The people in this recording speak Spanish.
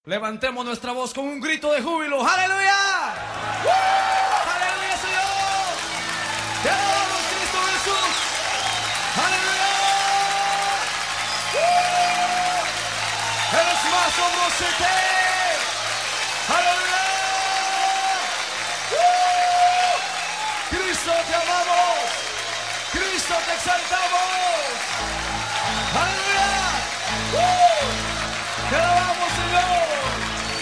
Levantemos nuestra voz con un grito de júbilo. ¡Aleluya! ¡Aleluya, Señor! ¡Te adoramos, Cristo Jesús! ¡Aleluya! ¡Eres más somos ¡Aleluya!